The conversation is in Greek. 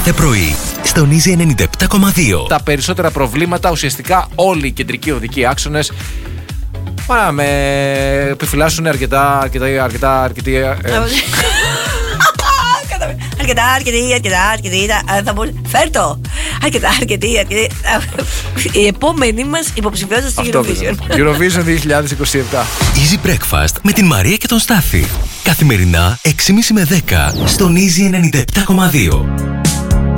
κάθε πρωί στον Easy 97,2. Τα περισσότερα προβλήματα, ουσιαστικά όλοι οι κεντρικοί οδικοί άξονες, με επιφυλάσσουν αρκετά. Αρκετή. Θα μπορούσε. Φέρτο! Αρκετή. Η επόμενη μας υποψηφιότητα στην Eurovision. Eurovision 2027. Easy Breakfast με την Μαρία και τον Στάθη. Καθημερινά 6.30 με 10 στον Easy 97,2.